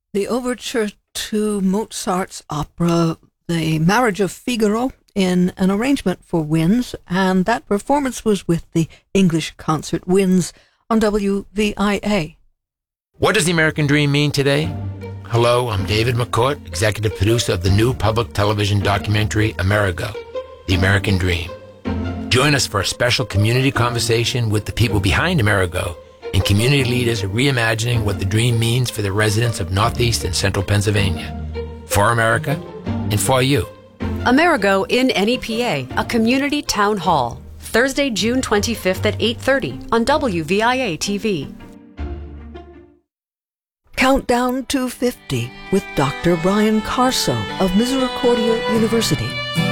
The overture to Mozart's opera, The Marriage of Figaro, in an arrangement for winds, and that performance was with the English Concert Winds on WVIA. What does the American Dream mean today? Hello, I'm David McCourt, executive producer of the new public television documentary, Amerigo, The American Dream. Join us for a special community conversation with the people behind Amerigo and community leaders reimagining what the dream means for the residents of Northeast and Central Pennsylvania. For America and for you. Amerigo in NEPA, a community town hall. Thursday, June 25th at 8:30 on WVIA TV. Countdown to 50 with Dr. Brian Carso of Misericordia University.